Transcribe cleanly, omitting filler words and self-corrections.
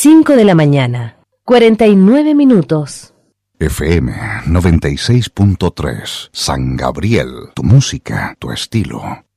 5 de la mañana, 49 minutos. FM 96.3, San Gabriel, tu música, tu estilo.